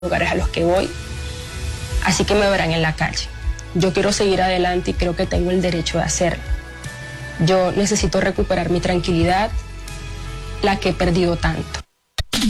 lugares a los que voy, así que me verán en la calle. Yo quiero seguir adelante y creo que tengo el derecho de hacerlo. Yo necesito recuperar mi tranquilidad, la que he perdido tanto.